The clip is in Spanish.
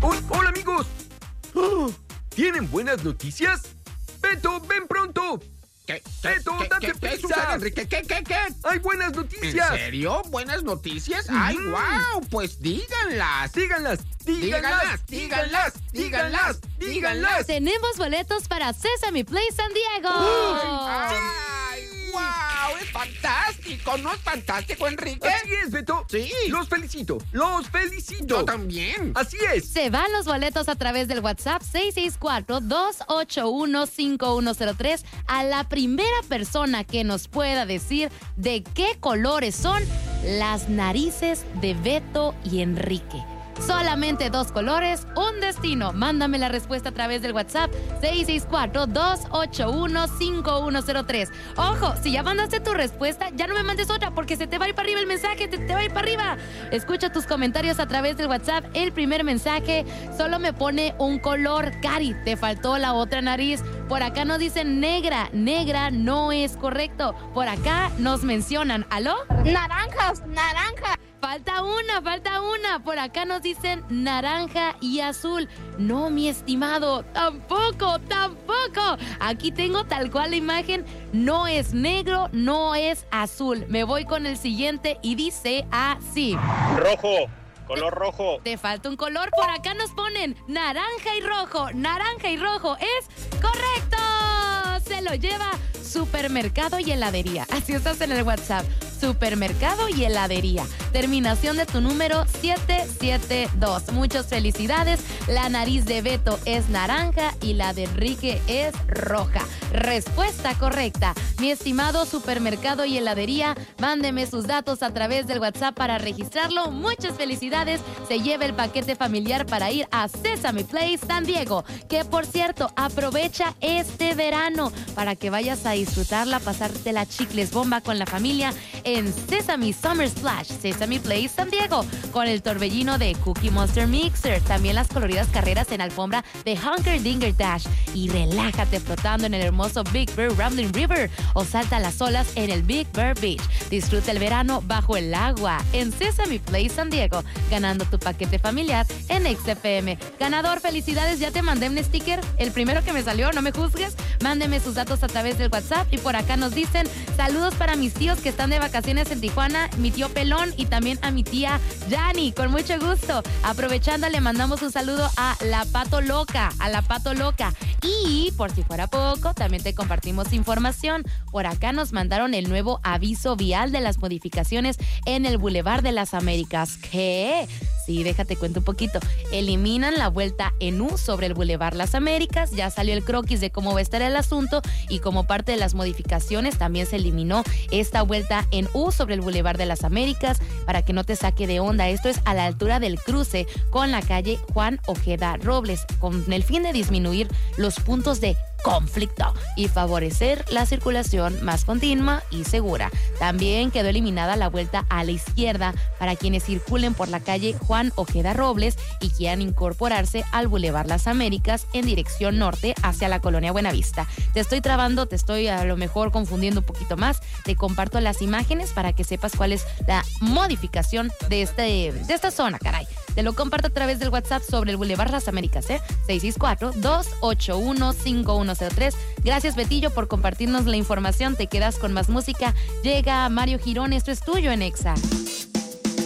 ¡Hola, amigos! ¡Oh! ¿Tienen buenas noticias? ¡Beto, ven pronto! ¡Beto, date prisa! Enrique, ¿qué? ¡Hay buenas noticias! ¿En serio? ¿Buenas noticias? ¡Ay, wow! Pues díganlas. Díganlas. Tenemos boletos para Sesame Place San Diego. ¡Ay, wow! ¡Es fantástico! ¿No es fantástico, Enrique? Así es, Beto. Sí. Los felicito. Yo también. Así es. Se van los boletos a través del WhatsApp 664-281-5103 a la primera persona que nos pueda decir de qué colores son las narices de Beto y Enrique. Solamente 2 colores, un destino. Mándame la respuesta a través del WhatsApp 664-281-5103. Ojo, si ya mandaste tu respuesta, ya no me mandes otra porque se te va a ir para arriba el mensaje, te va a ir para arriba. Escucha tus comentarios a través del WhatsApp. El primer mensaje solo me pone un color. Cari, te faltó la otra nariz. Por acá nos dicen negra. Negra no es correcto. Por acá nos mencionan. ¿Aló? Naranja. Falta una. Por acá nos dicen naranja y azul. No, mi estimado, tampoco. Aquí tengo tal cual la imagen. No es negro, no es azul. Me voy con el siguiente y dice así. Rojo. Color rojo. Te falta un color. Por acá nos ponen naranja y rojo. Naranja y rojo es correcto. Se lo lleva Supermercado y Heladería. Así estás en el WhatsApp. Supermercado y Heladería. Terminación de tu número 772. Muchas felicidades. La nariz de Beto es naranja y la de Enrique es roja. Respuesta correcta. Mi estimado Supermercado y Heladería, mándeme sus datos a través del WhatsApp para registrarlo. Muchas felicidades. Se lleva el paquete familiar para ir a Sesame Place San Diego. Que por cierto, aprovecha este verano para que vayas a disfrutarla, pasarte la chicles bomba con la familia en Sesame Summer Splash, Sesame Place San Diego, con el torbellino de Cookie Monster Mixer, también las coloridas carreras en alfombra de Hunker Dinger Dash, y relájate flotando en el hermoso Big Bear Rambling River o salta las olas en el Big Bear Beach. Disfruta el verano bajo el agua en Sesame Place San Diego, ganando tu paquete familiar en XFM. Ganador, felicidades, ya te mandé un sticker, el primero que me salió, no me juzgues. Mándeme sus datos a través del WhatsApp y por acá nos dicen saludos para mis tíos que están de vacaciones en Tijuana, mi tío Pelón y también a mi tía Yani, con mucho gusto. Aprovechando, le mandamos un saludo a la Pato Loca, y por si fuera poco, también te compartimos información. Por acá nos mandaron el nuevo aviso vial de las modificaciones en el Boulevard de las Américas. ¿Qué? Sí, déjate cuento un poquito. Eliminan la vuelta en U sobre el Boulevard Las Américas. Ya salió el croquis de cómo va a estar el asunto y como parte de las modificaciones también se eliminó esta vuelta en U sobre el Boulevard de las Américas para que no te saque de onda. Esto es a la altura del cruce con la calle Juan Ojeda Robles, con el fin de disminuir los puntos de conflicto y favorecer la circulación más continua y segura. También quedó eliminada la vuelta a la izquierda para quienes circulen por la calle Juan Ojeda Robles y quieran incorporarse al Boulevard Las Américas en dirección norte hacia la colonia Buenavista. Te estoy trabando, te estoy a lo mejor confundiendo un poquito más. Te comparto las imágenes para que sepas cuál es la modificación de esta zona, caray. Te lo comparto a través del WhatsApp sobre el Boulevard Las Américas, 664-281-5103. Gracias, Betillo, por compartirnos la información. Te quedas con más música. Llega Mario Girón, esto es tuyo en Exa.